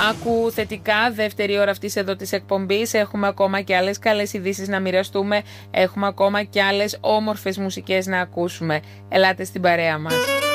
Άκου θετικά, δεύτερη ώρα αυτής εδώ της εκπομπής. Έχουμε ακόμα και άλλες καλές ειδήσεις να μοιραστούμε. Έχουμε ακόμα και άλλες όμορφες μουσικές να ακούσουμε. Ελάτε στην παρέα μας.